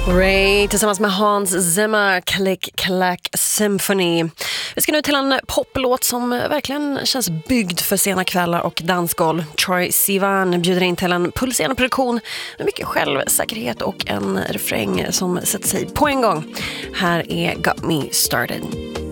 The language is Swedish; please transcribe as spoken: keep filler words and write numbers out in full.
Ray tillsammans med Hans Zimmer, Click Clack Symphony. Vi ska nu till en poplåt som verkligen känns byggd för sena kvällar och dansgolv. Troye Sivan bjuder in till en pulserande produktion med mycket självsäkerhet och en refräng som sätter sig på en gång. Här är Got Me Started.